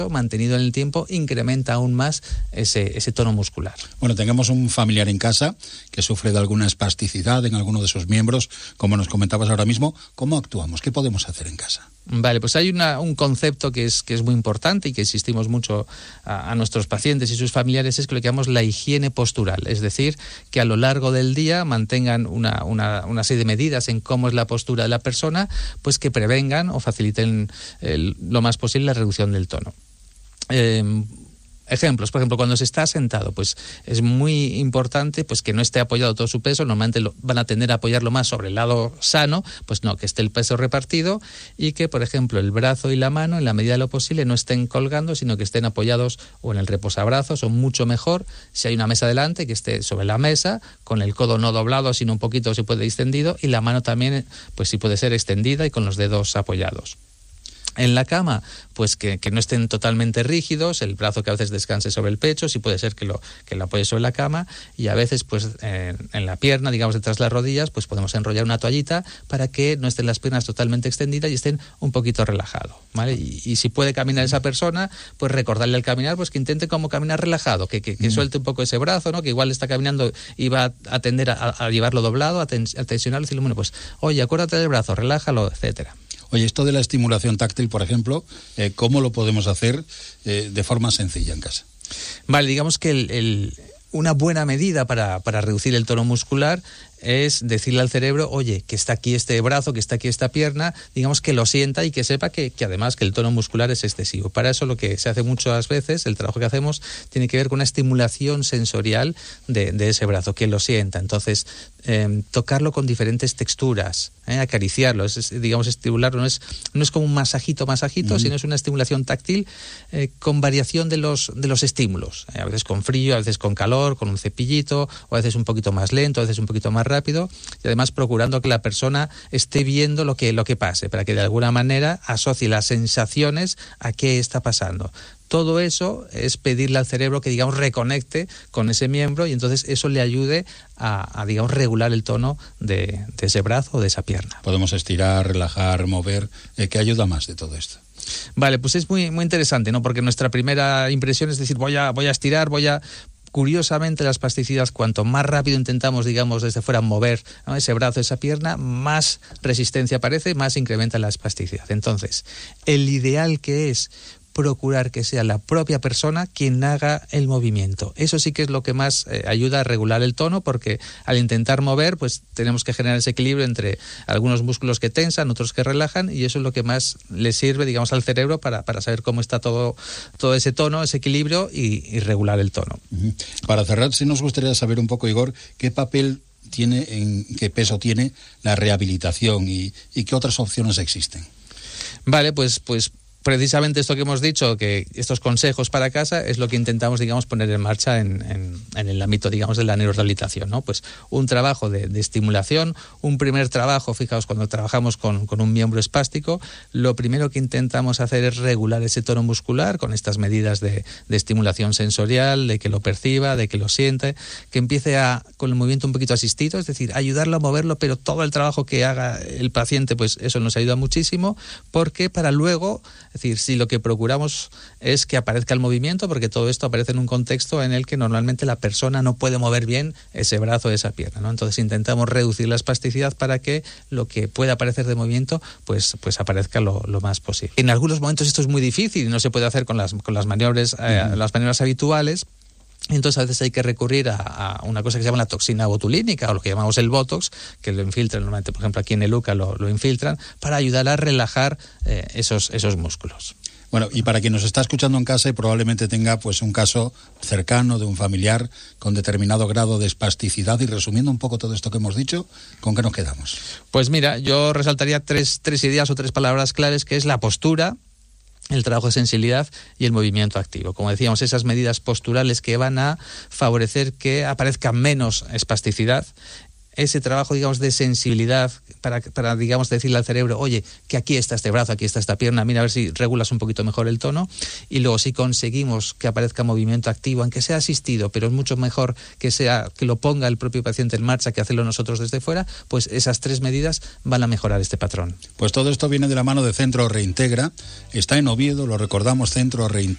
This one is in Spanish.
mantenido en el tiempo, incrementa aún más ese tono muscular. Bueno, tengamos un familiar en casa que sufre de alguna espasticidad en alguno de sus miembros, como nos comentabas ahora mismo, ¿cómo actuamos? ¿Qué podemos hacer en casa? Vale, pues hay un concepto que es muy importante y que insistimos mucho a nuestros pacientes y sus familiares, es que lo que llamamos la higiene postural, es decir, que a lo largo del día mantengan una serie de medidas en cómo es la postura de la persona, pues que prevengan o faciliten lo más posible la reducción del tono. Ejemplos, por ejemplo, cuando se está sentado, pues es muy importante pues que no esté apoyado todo su peso. Normalmente van a tender a apoyarlo más sobre el lado sano, pues no, que esté el peso repartido y que, por ejemplo, el brazo y la mano, en la medida de lo posible, no estén colgando, sino que estén apoyados o en el reposabrazos, o mucho mejor, si hay una mesa delante, que esté sobre la mesa, con el codo no doblado, sino un poquito, si puede, extendido, y la mano también, pues sí puede ser extendida y con los dedos apoyados. En la cama, pues que no estén totalmente rígidos, el brazo que a veces descanse sobre el pecho, si puede ser que lo apoye sobre la cama, y a veces pues en la pierna, digamos detrás de las rodillas, pues podemos enrollar una toallita para que no estén las piernas totalmente extendidas y estén un poquito relajados, ¿vale? Y si puede caminar esa persona, pues recordarle al caminar, pues que intente como caminar relajado, que suelte un poco ese brazo, ¿no? Que igual está caminando y va a tender a llevarlo doblado, a tensionarlo, y decirle, bueno, pues oye, acuérdate del brazo, relájalo, etcétera. Oye, esto de la estimulación táctil, por ejemplo, ¿cómo lo podemos hacer de forma sencilla en casa? Vale, digamos que una buena medida para reducir el tono muscular es decirle al cerebro, oye, que está aquí este brazo, que está aquí esta pierna, digamos que lo sienta y que sepa que además que el tono muscular es excesivo. Para eso lo que se hace muchas veces, el trabajo que hacemos, tiene que ver con una estimulación sensorial de ese brazo, que lo sienta. Entonces, tocarlo con diferentes texturas, acariciarlo, digamos, estimularlo, no es como un masajito, sino es una estimulación táctil con variación de los estímulos, a veces con frío, a veces con calor, con un cepillito, o a veces un poquito más lento, a veces un poquito más rápido, y además procurando que la persona esté viendo lo que pase, para que de alguna manera asocie las sensaciones a qué está pasando. Todo eso es pedirle al cerebro que, digamos, reconecte con ese miembro, y entonces eso le ayude a digamos, regular el tono de ese brazo o de esa pierna. Podemos estirar, relajar, mover. ¿Qué ayuda más de todo esto? Vale, pues es muy, muy interesante, ¿no? Porque nuestra primera impresión es decir, voy a estirar, Curiosamente, la espasticidad, cuanto más rápido intentamos, digamos, desde fuera mover, ¿no?, ese brazo, esa pierna, más resistencia aparece, más incrementa la espasticidad. Entonces, el ideal que es procurar que sea la propia persona quien haga el movimiento. Eso sí que es lo que más ayuda a regular el tono, porque al intentar mover, pues tenemos que generar ese equilibrio entre algunos músculos que tensan, otros que relajan, y eso es lo que más le sirve, digamos, al cerebro para saber cómo está todo ese tono, ese equilibrio y regular el tono. Uh-huh. Para cerrar, sí nos gustaría saber un poco, Igor, qué papel tiene, qué peso tiene la rehabilitación y qué otras opciones existen. Vale, pues precisamente esto que hemos dicho, que estos consejos para casa, es lo que intentamos, digamos, poner en marcha en el ámbito, digamos, de la neurorehabilitación, ¿no? Pues un trabajo de estimulación, un primer trabajo, fijaos, cuando trabajamos con un miembro espástico, lo primero que intentamos hacer es regular ese tono muscular con estas medidas de estimulación sensorial, de que lo perciba, de que lo siente, que empiece con el movimiento un poquito asistido, es decir, ayudarlo a moverlo, pero todo el trabajo que haga el paciente, pues eso nos ayuda muchísimo, porque para luego, es decir, si lo que procuramos es que aparezca el movimiento, porque todo esto aparece en un contexto en el que normalmente la persona no puede mover bien ese brazo o esa pierna, ¿no? Entonces intentamos reducir la espasticidad para que lo que pueda aparecer de movimiento pues aparezca lo más posible. En algunos momentos esto es muy difícil y no se puede hacer con las maniobras habituales. Entonces a veces hay que recurrir a una cosa que se llama la toxina botulínica, o lo que llamamos el Botox, que lo infiltran normalmente, por ejemplo aquí en el UCA lo infiltran, para ayudar a relajar esos músculos. Bueno, y para quien nos está escuchando en casa y probablemente tenga pues un caso cercano de un familiar con determinado grado de espasticidad, y resumiendo un poco todo esto que hemos dicho, ¿con qué nos quedamos? Pues mira, yo resaltaría tres ideas o tres palabras claves, que es la postura, el trabajo de sensibilidad y el movimiento activo. Como decíamos, esas medidas posturales que van a favorecer que aparezca menos espasticidad. ese trabajo, digamos, de sensibilidad para digamos, decirle al cerebro, oye, que aquí está este brazo, aquí está esta pierna, mira a ver si regulas un poquito mejor el tono. Y luego, si conseguimos que aparezca movimiento activo, aunque sea asistido, pero es mucho mejor que lo ponga el propio paciente en marcha que hacerlo nosotros desde fuera, pues esas 3 medidas van a mejorar este patrón. Pues todo esto viene de la mano de Centro Reintegra. Está en Oviedo, lo recordamos, Centro Reintegra.